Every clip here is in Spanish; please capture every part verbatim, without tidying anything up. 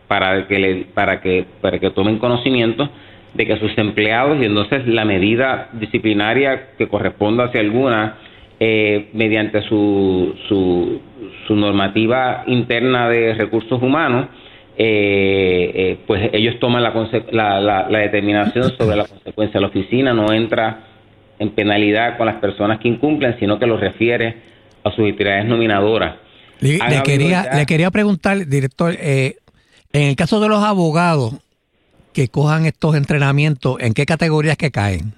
para que le, para que para que tomen conocimiento de que sus empleados, y entonces la medida disciplinaria que corresponda hacia alguna, eh, mediante su, su su normativa interna de recursos humanos, eh, eh, pues ellos toman la, la, la, la determinación sobre la consecuencia. La oficina no entra en penalidad con las personas que incumplen, sino que los refiere a sus autoridades nominadoras. Le, le quería ya... le quería preguntar, director, eh, en el caso de los abogados que cojan estos entrenamientos, ¿en qué categorías que caen?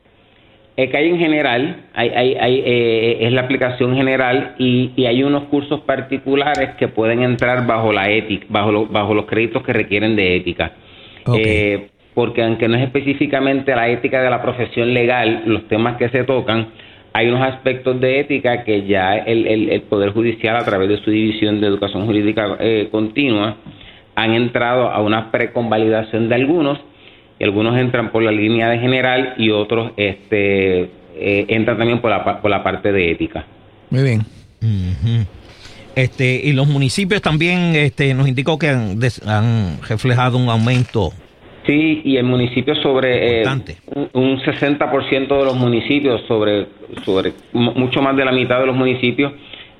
Eh, cae en general, hay, hay, hay, eh, es la aplicación general, y, y hay unos cursos particulares que pueden entrar bajo la ética, bajo, lo, bajo los créditos que requieren de ética. Okay. Eh, porque aunque no es específicamente la ética de la profesión legal, los temas que se tocan, hay unos aspectos de ética que ya el, el, el Poder Judicial, a través de su División de Educación Jurídica eh, Continua, han entrado a una preconvalidación de algunos, y algunos entran por la línea de general y otros este eh, entran también por la, por la parte de ética. Muy bien. Uh-huh. Este, y los municipios también este, nos indicó que han, des, han reflejado un aumento. Sí, y el municipio sobre eh, un, un sesenta por ciento de los municipios, sobre sobre mucho más de la mitad de los municipios,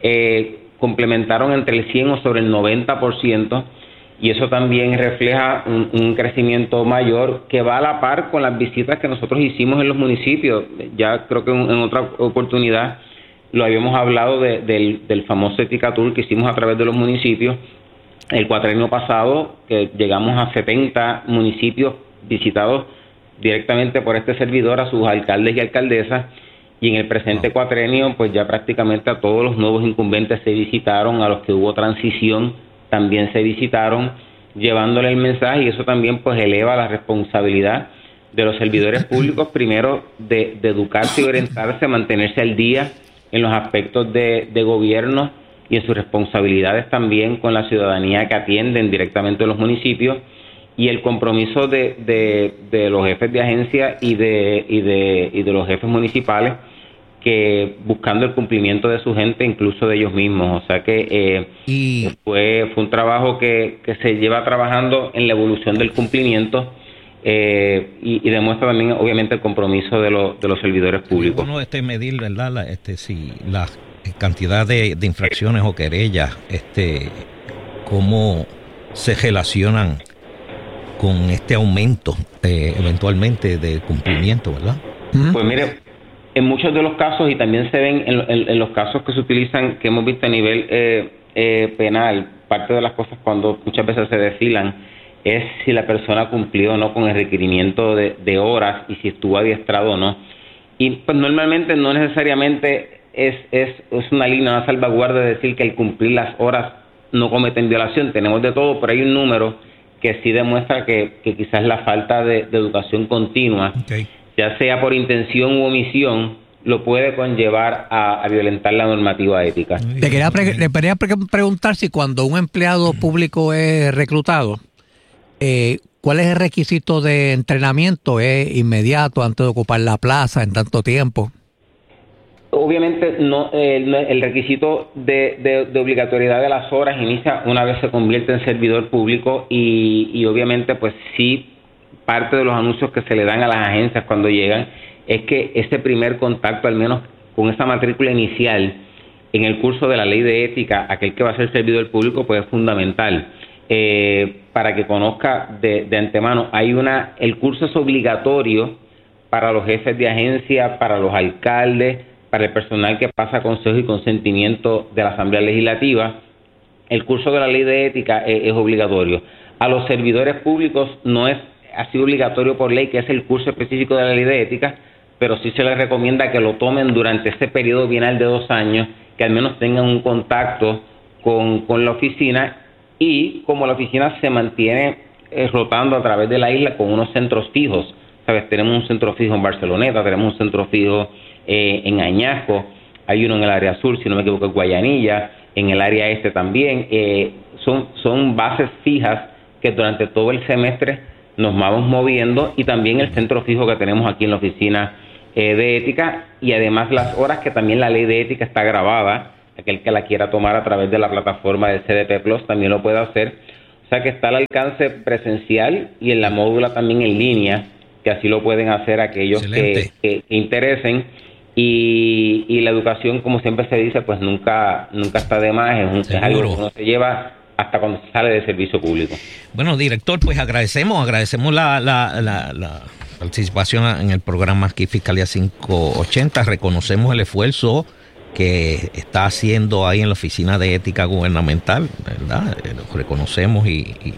eh, complementaron entre el cien o sobre el noventa por ciento, y eso también refleja un, un crecimiento mayor que va a la par con las visitas que nosotros hicimos en los municipios. Ya creo que en, en otra oportunidad lo habíamos hablado de, del, del famoso Ética Tour que hicimos a través de los municipios. El cuatrienio pasado, que llegamos a setenta municipios visitados directamente por este servidor, a sus alcaldes y alcaldesas, y en el presente cuatrienio, pues ya prácticamente a todos los nuevos incumbentes se visitaron, a los que hubo transición también se visitaron, llevándole el mensaje, y eso también pues eleva la responsabilidad de los servidores públicos, primero de, de educarse y orientarse, mantenerse al día en los aspectos de, de gobierno y en sus responsabilidades también con la ciudadanía que atienden directamente los municipios, y el compromiso de, de, de los jefes de agencia y de, y de y de los jefes municipales, que buscando el cumplimiento de su gente, incluso de ellos mismos. O sea que eh, y... fue, fue un trabajo que, que se lleva trabajando en la evolución del cumplimiento, eh, y, y demuestra también obviamente el compromiso de, lo, de los servidores públicos. Bueno, este medir, ¿verdad? La, este, si la cantidad de, de infracciones o querellas, este, cómo se relacionan con este aumento eh, eventualmente de cumplimiento, ¿verdad? Pues mire, en muchos de los casos, y también se ven en, en, en los casos que se utilizan, que hemos visto a nivel eh, eh, penal, parte de las cosas cuando muchas veces se desfilan es si la persona cumplió o no con el requerimiento de, de horas y si estuvo adiestrado o no. Y pues normalmente no necesariamente es, es, es una línea, una salvaguarda de decir que el cumplir las horas no cometen violación. Tenemos de todo, pero hay un número que sí demuestra que, que quizás la falta de, de educación continua, okay, ya sea por intención u omisión, lo puede conllevar a, a violentar la normativa ética. Te quería, pre- le quería pre- preguntar si cuando un empleado público es reclutado, eh, ¿cuál es el requisito de entrenamiento? ¿Es inmediato, antes de ocupar la plaza, en tanto tiempo? Obviamente no, eh, el requisito de, de, de obligatoriedad de las horas inicia una vez se convierte en servidor público, y, y obviamente pues sí, parte de los anuncios que se le dan a las agencias cuando llegan es que ese primer contacto, al menos con esa matrícula inicial en el curso de la ley de ética, aquel que va a ser servidor público, pues es fundamental, eh, para que conozca de, de antemano. Hay una, el curso es obligatorio para los jefes de agencia, para los alcaldes, para el personal que pasa consejo y consentimiento de la Asamblea Legislativa. El curso de la ley de ética es, es obligatorio. A los servidores públicos no es así obligatorio por ley, que es el curso específico de la ley de ética, pero sí se les recomienda que lo tomen durante ese periodo bienal de dos años, que al menos tengan un contacto con, con la oficina, y como la oficina se mantiene eh, rotando a través de la isla con unos centros fijos, ¿sabes? Tenemos un centro fijo en Barceloneta, tenemos un centro fijo eh, en Añasco, hay uno en el área sur, si no me equivoco, en Guayanilla, en el área este también, eh, son, son bases fijas que durante todo el semestre nos vamos moviendo, y también el centro fijo que tenemos aquí en la oficina eh, de ética, y además las horas que también la ley de ética está grabada, aquel que la quiera tomar a través de la plataforma del C D P Plus también lo puede hacer. O sea que está al alcance presencial y en la módula también en línea, que así lo pueden hacer aquellos que, que, que interesen. Y, y la educación, como siempre se dice, pues nunca nunca está de más, es, un, es algo que uno se lleva hasta cuando sale de servicio público. Bueno, director, pues agradecemos, agradecemos la, la, la, la participación en el programa aquí Fiscalía quinientos ochenta, reconocemos el esfuerzo que está haciendo ahí en la Oficina de Ética Gubernamental, ¿verdad? Lo reconocemos y, y,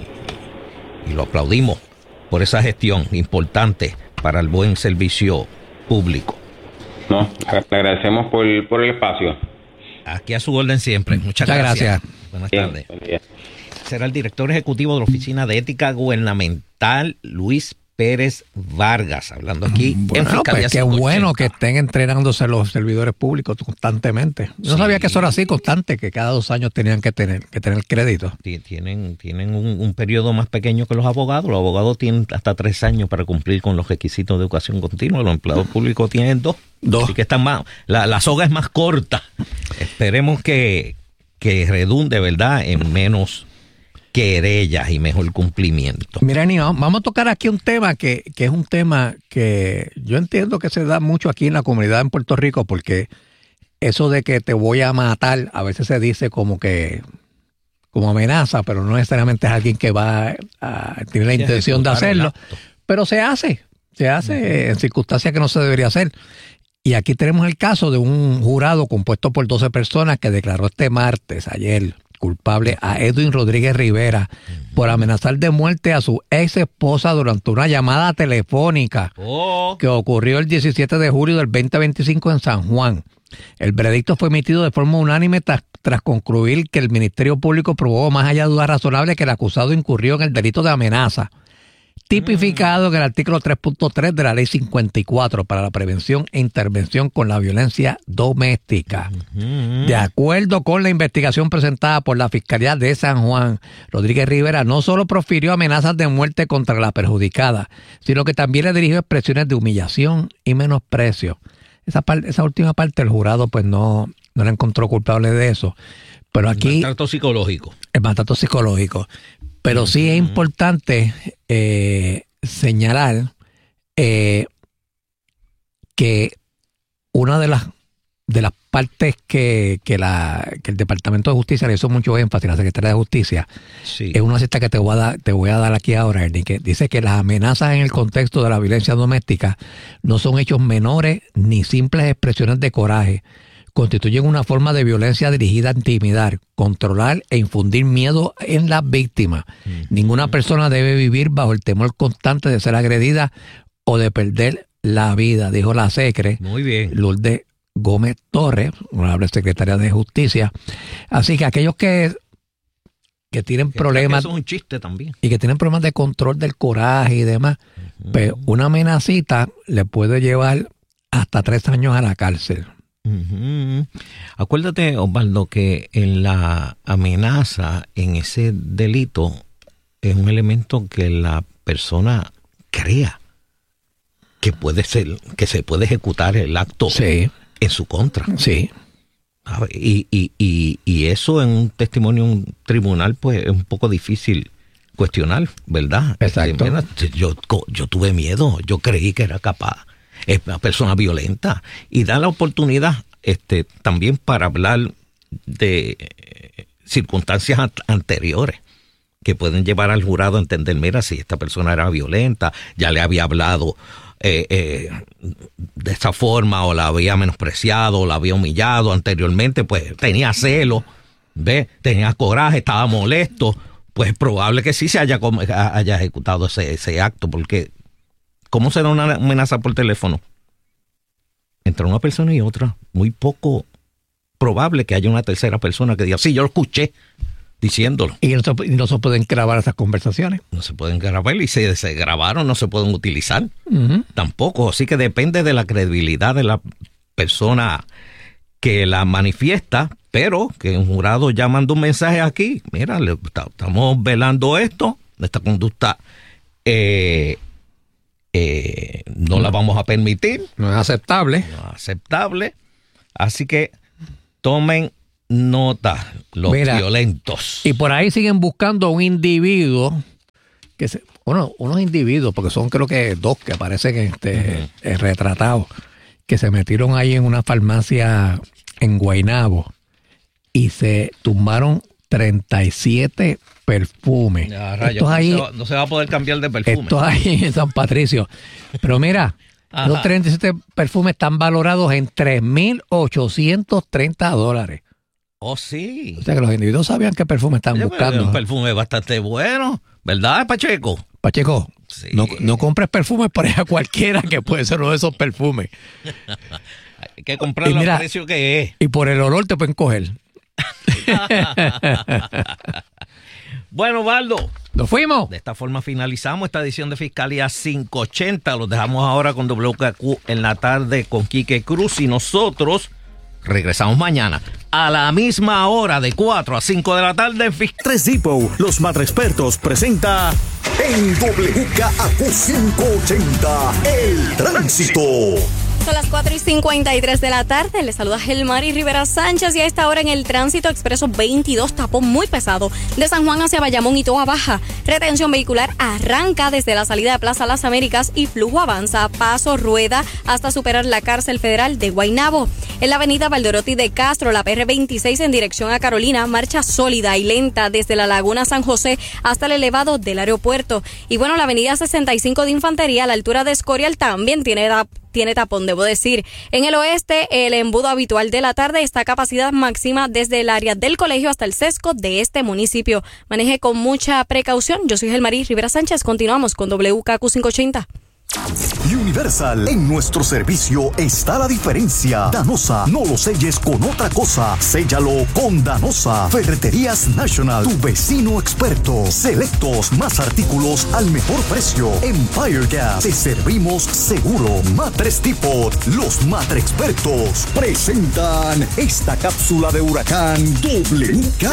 y lo aplaudimos por esa gestión importante para el buen servicio público. No, le agradecemos por, por el espacio. Aquí a su orden siempre. Muchas, Muchas gracias. gracias. Buenas Bien, tardes. buen día. Será el director ejecutivo de la Oficina de Ética Gubernamental, Luis Pérez Vargas, hablando aquí bueno, en Fiscalía pues qué bueno que estén entrenándose los servidores públicos constantemente. Yo no sí. sabía que eso era así constante, que cada dos años tenían que tener que tener crédito. Tienen, tienen un, un periodo más pequeño que los abogados. Los abogados tienen hasta tres años para cumplir con los requisitos de educación continua. Los empleados públicos tienen dos. Dos. Así que están más, la, la soga es más corta. Esperemos que, que redunde, ¿verdad?, en menos querellas y mejor cumplimiento. Mira, Nino, vamos a tocar aquí un tema que, que es un tema que yo entiendo que se da mucho aquí en la comunidad en Puerto Rico, porque eso de que te voy a matar a veces se dice como que como amenaza, pero no necesariamente es alguien que va a tener la intención de hacerlo, pero se hace, se hace uh-huh. en circunstancias que no se debería hacer. Y aquí tenemos el caso de un jurado compuesto por doce personas que declaró este martes, ayer, culpable a Edwin Rodríguez Rivera uh-huh. por amenazar de muerte a su ex esposa durante una llamada telefónica oh. que ocurrió el diecisiete de julio del veinte veinticinco en San Juan. El veredicto fue emitido de forma unánime tras, tras concluir que el Ministerio Público probó más allá de duda razonable que el acusado incurrió en el delito de amenaza, tipificado en el artículo tres punto tres de la Ley cincuenta y cuatro para la prevención e intervención con la violencia doméstica. Uh-huh. De acuerdo con la investigación presentada por la Fiscalía de San Juan, Rodríguez Rivera no solo profirió amenazas de muerte contra la perjudicada, sino que también le dirigió expresiones de humillación y menosprecio. Esa, parte, esa última parte el jurado pues no, no la encontró culpable de eso. Pero aquí... El maltrato psicológico. El maltrato psicológico. Pero sí es importante eh, señalar eh, que una de las de las partes que, que, la, que el Departamento de Justicia le hizo mucho énfasis, la Secretaría de Justicia, sí. es una cita que te voy a dar, te voy a dar aquí ahora, Ernie, que dice que las amenazas en el contexto de la violencia doméstica no son hechos menores ni simples expresiones de coraje. Constituyen una forma de violencia dirigida a intimidar, controlar e infundir miedo en las víctimas. Mm. Ninguna persona debe vivir bajo el temor constante de ser agredida o de perder la vida, dijo la secre. Muy bien. Lourdes Gómez Torres, honorable secretaria de Justicia. Así que aquellos que, que tienen que problemas... Eso es un chiste también. Y que tienen problemas de control del coraje y demás, uh-huh. pues una amenacita le puede llevar hasta tres años a la cárcel. Uh-huh. Acuérdate, Osvaldo, que en la amenaza, en ese delito, es un elemento que la persona crea que puede ser, que se puede ejecutar el acto sí. en su contra. Sí. Y, y, y, y eso en un testimonio en un tribunal, pues es un poco difícil cuestionar, ¿verdad? Exacto. Mira, yo, yo tuve miedo, yo creí que era capaz. Es una persona violenta y da la oportunidad este también para hablar de eh, circunstancias an- anteriores que pueden llevar al jurado a entender, mira, si esta persona era violenta, ya le había hablado eh, eh, de esa forma o la había menospreciado o la había humillado anteriormente, pues tenía celo, ¿ves? Tenía coraje, estaba molesto, pues es probable que sí se haya, haya ejecutado ese, ese acto, porque ¿cómo será una amenaza por teléfono? Entre una persona y otra, muy poco probable que haya una tercera persona que diga, sí, yo lo escuché diciéndolo. Y no se, y no se pueden grabar esas conversaciones. No se pueden grabar y si se grabaron no se pueden utilizar uh-huh. tampoco. Así que depende de la credibilidad de la persona que la manifiesta, pero que un jurado ya mandó un mensaje aquí. Mira, le, estamos velando esto, esta conducta eh, Eh, no, no la vamos a permitir. No es aceptable. No es aceptable. Así que tomen nota, los Mira, violentos. Y por ahí siguen buscando a un individuo, que se, bueno, unos individuos, porque son creo que dos que aparecen este, uh-huh. retratados, que se metieron ahí en una farmacia en Guaynabo y se tumbaron treinta y siete perfumes. Ya, rayos, no, ahí, se va, no se va a poder cambiar de perfume. Esto ahí en San Patricio. Pero mira, ajá, los treinta y siete perfumes están valorados en tres mil ochocientos treinta dólares. Oh, sí. O sea que los individuos sabían qué perfume están Oye, buscando. Un perfume bastante bueno, ¿verdad, Pacheco? Pacheco, sí. no, no compres perfumes por ella cualquiera, que puede ser uno de esos perfumes. Hay que comprarlo al precio que es. Y por el olor te pueden coger. Bueno, Baldo, nos fuimos. De esta forma finalizamos esta edición de Fiscalía quinientos ochenta. Los dejamos ahora con W K Q en la tarde con Quique Cruz y nosotros regresamos mañana a la misma hora de cuatro a cinco de la tarde. Tres Depot, los Matrexpertos presenta en W K Q quinientos ochenta El Tránsito. Son las cuatro y cincuenta y tres de la tarde. Les saluda Gelmari Rivera Sánchez y a esta hora en el tránsito expreso veintidós, tapón muy pesado de San Juan hacia Bayamón y Toa Baja. Retención vehicular arranca desde la salida de Plaza Las Américas y flujo avanza a paso rueda hasta superar la cárcel federal de Guaynabo. En la avenida Valdoroti de Castro, la P R veintiséis en dirección a Carolina, marcha sólida y lenta desde la Laguna San José hasta el elevado del aeropuerto. Y bueno, la avenida sesenta y cinco de Infantería a la altura de Escorial también tiene da Tiene tapón, debo decir. En el oeste, el embudo habitual de la tarde está a capacidad máxima desde el área del colegio hasta el sesco de este municipio. Maneje con mucha precaución. Yo soy Gelmari Rivera Sánchez. Continuamos con W K Q quinientos ochenta. Universal, en nuestro servicio está la diferencia. Danosa, no lo selles con otra cosa, séllalo con Danosa. Ferreterías National, tu vecino experto. Selectos, más artículos al mejor precio. Empire Gas, te servimos seguro. Matres Depot, los Matrexpertos presentan esta cápsula de huracán W K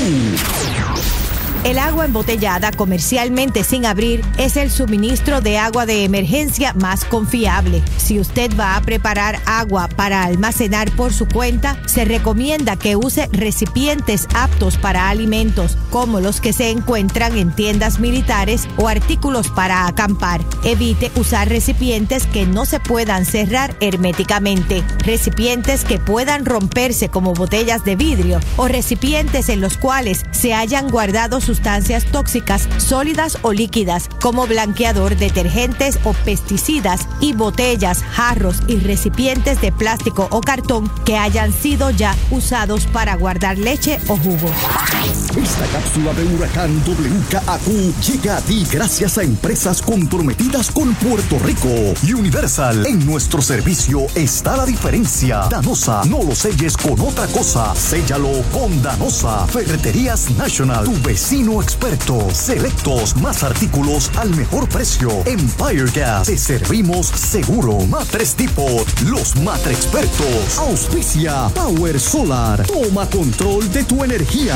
Q. El agua embotellada comercialmente sin abrir es el suministro de agua de emergencia más confiable. Si usted va a preparar agua para almacenar por su cuenta, se recomienda que use recipientes aptos para alimentos, como los que se encuentran en tiendas militares o artículos para acampar. Evite usar recipientes que no se puedan cerrar herméticamente, recipientes que puedan romperse como botellas de vidrio o recipientes en los cuales se hayan guardado sus sustancias tóxicas sólidas o líquidas como blanqueador, detergentes o pesticidas y botellas, jarros y recipientes de plástico o cartón que hayan sido ya usados para guardar leche o jugo. Esta cápsula de huracán W K Q llega a ti gracias a empresas comprometidas con Puerto Rico. Universal, en nuestro servicio está la diferencia. Danosa, no lo selles con otra cosa, séllalo con Danosa. Ferreterías National, tu vecino experto. Selectos, más artículos al mejor precio. Empire Gas, te servimos seguro. Matres Depot, los Matrexpertos. Auspicia Power Solar, toma control de tu energía.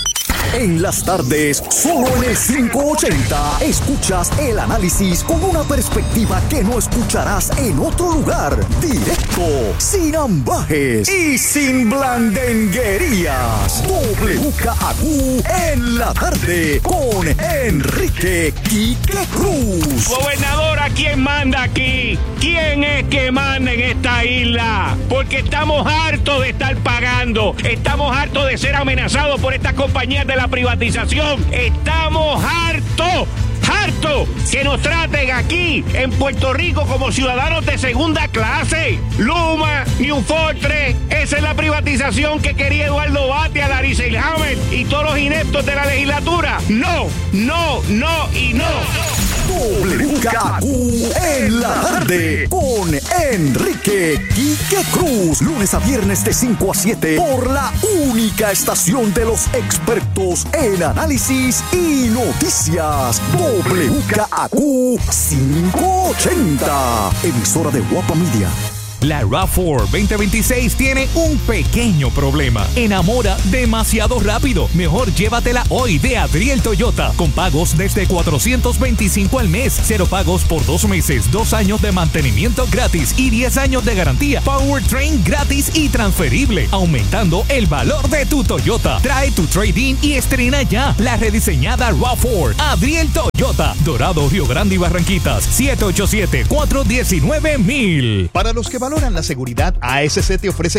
En las tardes, solo en el quinientos ochenta, escuchas el análisis con una perspectiva que no escucharás en otro lugar. Directo, sin ambajes y sin blandenguerías. W K Q en la tarde con Enrique Quique Cruz. Gobernadora, ¿quién manda aquí? ¿Quién es que manda en esta isla? Porque estamos hartos de estar pagando. Estamos hartos de ser amenazados por estas compañías de la privatización. Estamos hartos, hartos que nos traten aquí en Puerto Rico como ciudadanos de segunda clase. Luma, New Fortress, esa es la privatización que quería Eduardo Batia, Larry Selhammer y todos los ineptos de la legislatura. No, no, no y no. W K Q en la tarde con Enrique Quique Cruz. Lunes a viernes de cinco a siete por la única estación de los expertos en análisis y noticias. W K Q quinientos ochenta, emisora de Guapa Media. La RAV cuatro veinte veintiséis tiene un pequeño problema. Enamora demasiado rápido. Mejor llévatela hoy de Adriel Toyota. Con pagos desde cuatrocientos veinticinco al mes. Cero pagos por dos meses. Dos años de mantenimiento gratis y diez años de garantía. Powertrain gratis y transferible. Aumentando el valor de tu Toyota. Trae tu trade-in y estrena ya la rediseñada RAV cuatro. Adriel Toyota. Dorado, Río Grande y Barranquitas. siete ocho siete, cuatro uno nueve, mil. Para los que valoran la seguridad, A S C te ofrece